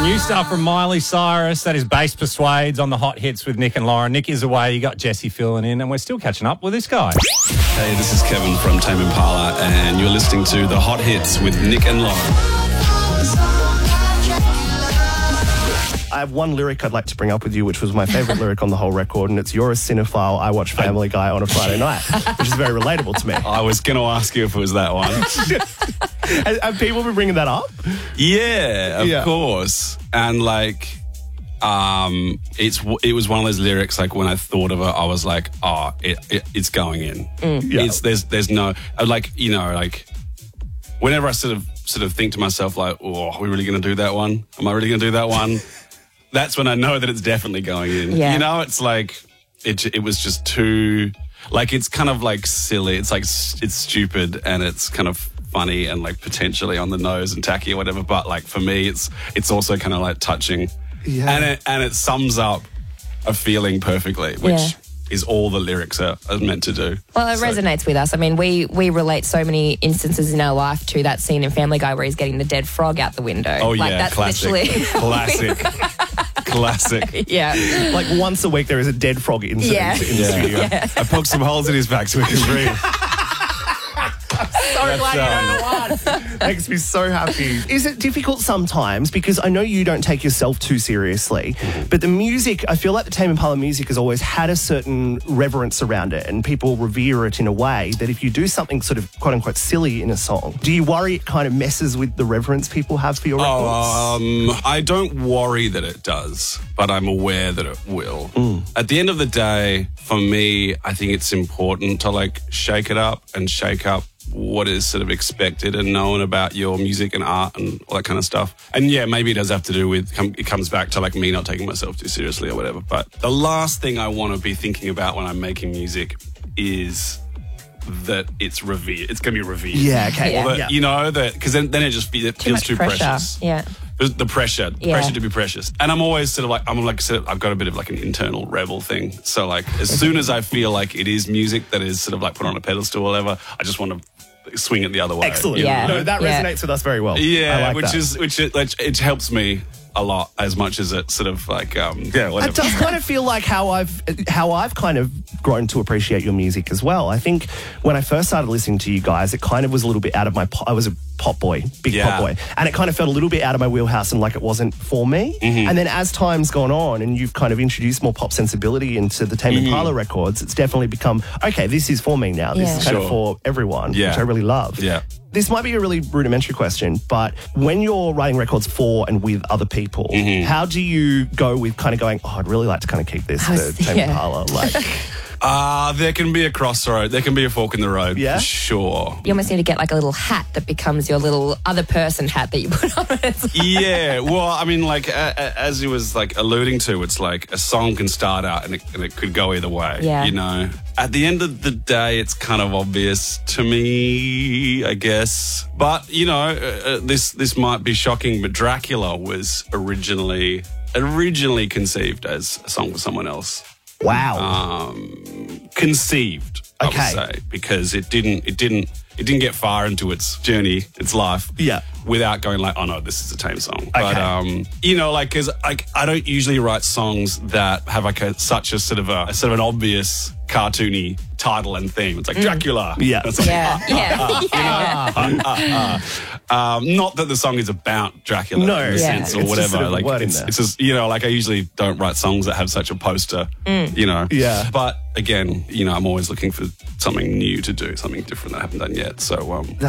New stuff from Miley Cyrus. That is Bass Persuades on the Hot Hits with Nick and Lauren. Nick is away. You got Jesse filling in, and we're still catching up with this guy. Hey, this is Kevin from Tame Impala, and you're listening to The Hot Hits with Nick and Lauren. I have one lyric I'd like to bring up with you, which was my favourite lyric on the whole record, and it's, "You're a cinephile, I watch Family Guy on a Friday night," which is very relatable to me. I was going to ask you if it was that one. Have people been bringing that up? Yeah, of course. And like, it was one of those lyrics. Like when I thought of it, I was like, oh, it's going in. Yeah. There's no like, you know, like whenever I sort of think to myself like, oh, are we really going to do that one? Am I really going to do that one? That's when I know that it's definitely going in. Yeah. You know, it's like it was just too like, it's kind of like silly. It's like it's stupid and it's kind of funny and like potentially on the nose and tacky or whatever, but like for me it's also kind of like touching. Yeah. And it sums up a feeling perfectly, which is all the lyrics are meant to do. Well, it resonates with us. I mean, we relate so many instances in our life to that scene in Family Guy where he's getting the dead frog out the window. Oh like, yeah, that's classic. literally Classic. Yeah. Like once a week there is a dead frog incident in the studio. Yeah. I poked some holes in his back so he can breathe. So glad you know the one. Makes me so happy. Is it difficult sometimes? Because I know you don't take yourself too seriously, but the music, I feel like the Tame Impala music has always had a certain reverence around it, and people revere it in a way that if you do something sort of quote unquote silly in a song, do you worry it kind of messes with the reverence people have for your records? I don't worry that it does, but I'm aware that it will. At the end of the day, for me, I think it's important to like shake it up and shake up what is sort of expected and known about your music and art and all that kind of stuff. And yeah, maybe it does have to do with, it comes back to like me not taking myself too seriously or whatever. But the last thing I want to be thinking about when I'm making music is that it's revered. It's going to be revered. Yeah, okay. Yeah. Or that, you know, that because then it just feels too pressure. precious. Yeah. The pressure to be precious. And I'm always sort of like, I've got a bit of like an internal rebel thing. So like, as soon as I feel like it is music that is sort of like put on a pedestal or whatever, I just want to swing it the other way. Excellent. you know? Yeah. No, that resonates with us very well. Yeah, I like that. it helps me a lot as much as it sort of like whatever. It does kind of feel like how I've kind of grown to appreciate your music as well. I think when I first started listening to you guys, it kind of was a little bit out of my... I was a pop boy, big pop boy, and it kind of felt a little bit out of my wheelhouse and like it wasn't for me. And then as time's gone on and you've kind of introduced more pop sensibility into the Tame Impala records, it's definitely become, okay, this is for me now. This is kind of for everyone, which I really love. Yeah. This might be a really rudimentary question, but when you're writing records for and with other people, how do you go with kind of going, oh, I'd really like to kind of keep this to Tame Impala? Like, there can be a crossroad. There can be a fork in the road, for sure. You almost need to get like a little hat that becomes your little other person hat that you put on. Yeah, well, I mean, like, as he was like alluding to, it's like a song can start out and it could go either way, you know? At the end of the day, it's kind of obvious to me, I guess. But, you know, this might be shocking, but Dracula was originally conceived as a song for someone else. wow. Conceived, I would say, because it didn't get far into its journey, its life, without going like, oh no, this is a Tame song. But you know, like, because I don't usually write songs that have like such a sort of an obvious cartoony title and theme. It's like Dracula. It's like, not that the song is about Dracula in the sense or it's whatever. just sort of like it's just, you know, like I usually don't write songs that have such a poster, you know. Yeah. But again, you know, I'm always looking for something new to do, something different that I haven't done yet. So